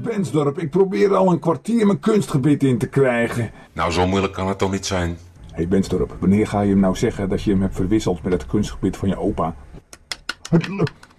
Bensdorp, ik probeer al een kwartier mijn kunstgebied in te krijgen. Nou, zo moeilijk kan het toch niet zijn? Hé Bensdorp, wanneer ga je hem nou zeggen dat je hem hebt verwisseld met het kunstgebied van je opa?